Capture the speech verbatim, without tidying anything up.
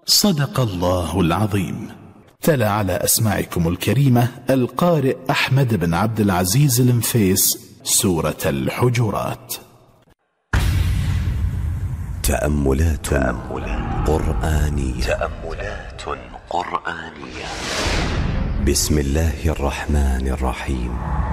صدق الله العظيم. تلا على أسماعكم الكريمة القارئ أحمد بن عبد العزيز المفيس سورة الحجرات. تأملات, تأملات قرآنية تأملات قرآنية بسم الله الرحمن الرحيم.